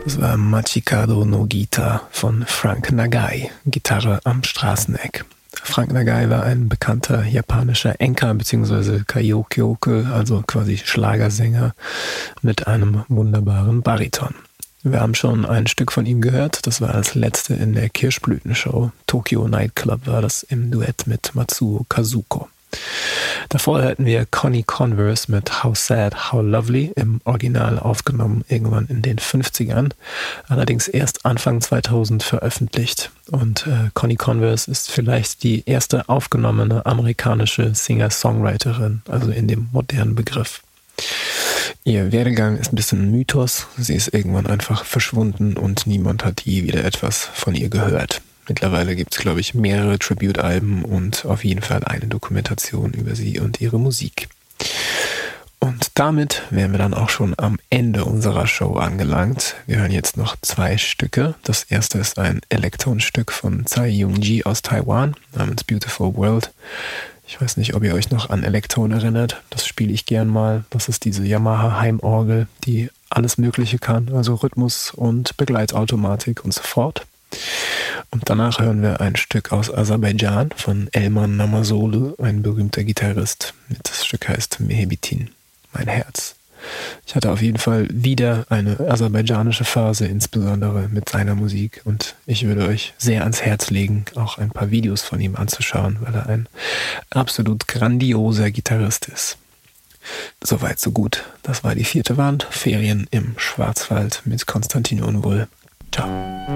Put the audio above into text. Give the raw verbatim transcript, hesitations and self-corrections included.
Das war Machikado no Gita von Frank Nagai, Gitarre am Straßeneck. Frank Nagai war ein bekannter japanischer Enka bzw. Karaoke, also quasi Schlagersänger mit einem wunderbaren Bariton. Wir haben schon ein Stück von ihm gehört, das war das letzte in der Kirschblütenshow. Tokyo Nightclub war das im Duett mit Matsuo Kazuko. Davor hörten wir Connie Converse mit How Sad, How Lovely, im Original aufgenommen irgendwann in den fünfzigern, allerdings erst Anfang zweitausend veröffentlicht. Und äh, Connie Converse ist vielleicht die erste aufgenommene amerikanische Singer-Songwriterin, also in dem modernen Begriff. Ihr Werdegang ist ein bisschen ein Mythos, sie ist irgendwann einfach verschwunden und niemand hat je wieder etwas von ihr gehört. Mittlerweile gibt es, glaube ich, mehrere Tribute-Alben und auf jeden Fall eine Dokumentation über sie und ihre Musik. Und damit wären wir dann auch schon am Ende unserer Show angelangt. Wir hören jetzt noch zwei Stücke. Das erste ist ein Elektronstück von Tsai Young-ji aus Taiwan namens Beautiful World. Ich weiß nicht, ob ihr euch noch an Elektron erinnert. Das spiele ich gern mal. Das ist diese Yamaha Heimorgel, die alles Mögliche kann, also Rhythmus und Begleitautomatik und so fort. Und danach hören wir ein Stück aus Aserbaidschan von Elman Namazoglu, ein berühmter Gitarrist. Das Stück heißt Mehebitin, mein Herz. Ich hatte auf jeden Fall wieder eine aserbaidschanische Phase, insbesondere mit seiner Musik. Und ich würde euch sehr ans Herz legen, auch ein paar Videos von ihm anzuschauen, weil er ein absolut grandioser Gitarrist ist. Soweit, so gut. Das war die vierte Wand. Ferien im Schwarzwald mit Konstantin Unwohl. Ciao.